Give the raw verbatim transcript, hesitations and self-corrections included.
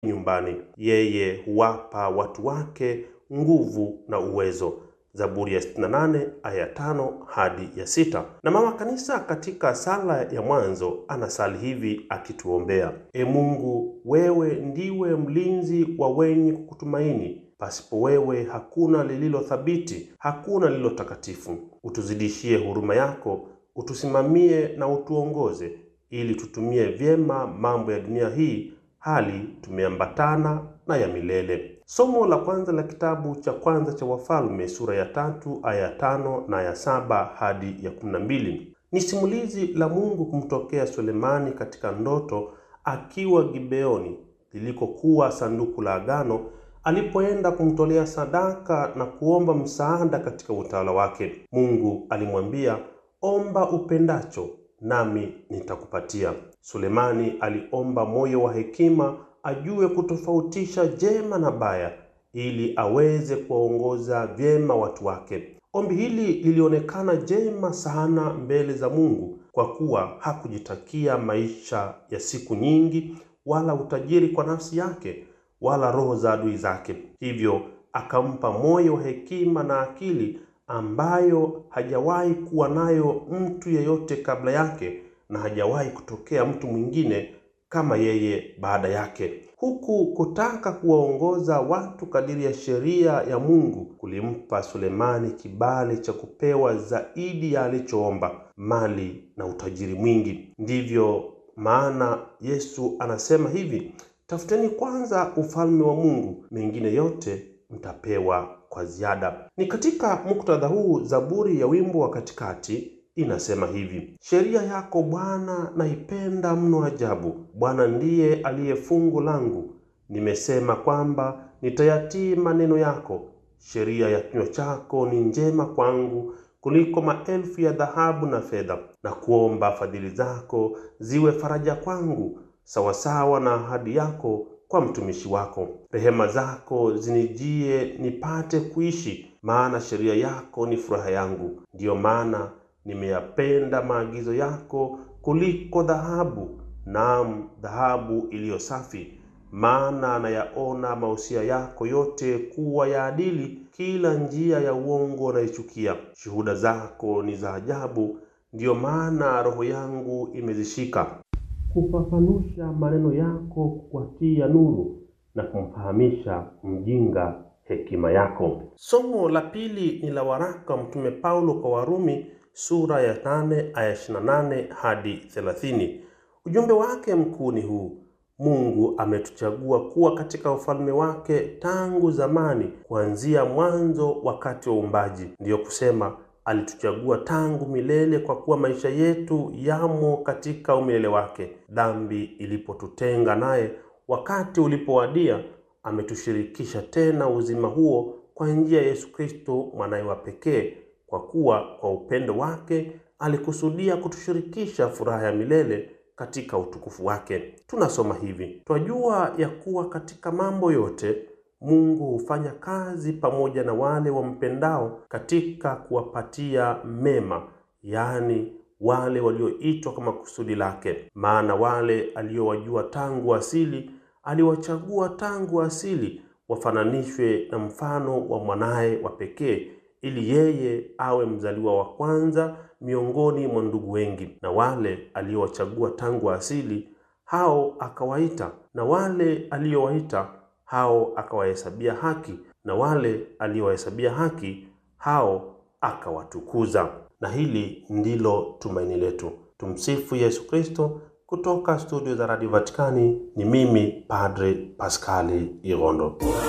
nyumbani. Yeye huwapa watu wake nguvu na uwezo. Zaburi ya sitini na nane aya tano hadi ya sita. Na mama kanisa katika sala ya mwanzo anasali hivi akituombea: E Mungu, wewe ndiwe mlinzi wa wenye kukutumaini. Pasipo wewe hakuna lililo thabiti, hakuna lililo takatifu. Utuzidishie huruma yako, utusimamie na utuongoze, ili tutumie vyema mambo ya dunia hii, hali tumeambatana na ya milele. Somo la kwanza la kitabu cha kwanza cha Wafalme sura ya tatu aya tano na ya saba hadi ya kumi na mbili. Ni simulizi la Mungu kumtokea Sulemani katika ndoto akiwa Gibeoni, lilikokuwa sanduku la agano, alipoenda kumtolea sadaka na kuomba msaada katika utawala wake. Mungu alimwambia, omba upendacho nami nitakupatia. Sulemani aliomba moyo wa hekima, ajue kutofautisha jema na baya, ili aweze kuwaongoza vyema watu wake. Ombi hili lilionekana jema sana mbele za Mungu, kwa kuwa hakujitakia maisha ya siku nyingi, wala utajiri kwa nafsi yake, wala roho za adui zake. Hivyo akampa moyo wa hekima na akili, ambayo hajawahi kuwa nayo mtu yeyote kabla yake, na hajawahi kutokea mtu mwingine kama yeye baada yake. Huku kutaka kuwaongoza watu kadiri ya sheria ya Mungu kulimpa Sulemani kibali cha kupewa zaidi ya alichoomba, mali na utajiri mwingi. Ndivyo maana Yesu anasema hivi: tafuteni kwanza ufalme wa Mungu, mengine yote mtapewa kwa ziada. Ni katika muktadha huu Zaburi ya wimbo wa katikati inasema hivi: sheria yako Bwana naipenda mno ajabu. Bwana ndiye aliye fungu langu. Nimesema kwamba nitayatii maneno yako. Sheria ya kinywa chako ni njema kwangu kuliko maelfu ya dhahabu na fedha. Na kuomba fadhili zako ziwe faraja kwangu, sawasawa na ahadi yako kwa mtumishi wako. Rehema zako zinijie nipate kuishi, maana sheria yako ni furaha yangu. Ndiyo maana nimeyapenda maagizo yako kuliko dhahabu, naam, dhahabu iliyo safi. Maana nayaona mausia yako yote kuwa ya adili, kila njia ya uongo naichukia. Shuhuda zako ni za ajabu, ndiyo maana roho yangu imezishika. Kufafanusha maneno yako kuwatia nuru, na kumfahamisha mjinga hekima yako. Somo la pili ni la waraka Mtume Paulo kwa Warumi sura ya nane aya ishirini na nane hadi thelathini. Ujumbe wake mkuu ni huu: Mungu ametuchagua kuwa katika ufalme wake tangu zamani, kuanzia mwanzo wakati wa uumbaji. Ndiyo kusema alituchagua tangu milele, kwa kuwa maisha yetu yamo katika umilele wake. Dhambi ilipotutenga naye, wakati ulipowadia, ametushirikisha tena uzima huo kwa njia ya Yesu Kristo mwanawe wa pekee, kwa kuwa kwa upendo wake alikusudia kutushirikisha furaha ya milele katika utukufu wake. Tunasoma hivi: twajua ya kuwa katika mambo yote Mungu hufanya kazi pamoja na wale wampendao katika kuwapatia mema, yaani wale walioitwa kama kusudi lake. Maana wale aliowajua tangu asili, aliwachagua tangu asili wafananishwe na mfano wa mwanae wa pekee, ili yeye awe mzaliwa wa kwanza miongoni mwa ndugu wengi. Na wale aliowachagua tangu asili, hao akawaita, na wale aliowaita, hao akawahesabia haki, na wale aliowahesabia haki, hao akawatukuza. Na hili ndilo tumaini letu. Tumsifu Yesu Kristo. Kutoka studio za Radio Vatikani ni mimi Padre Pascali Irondo.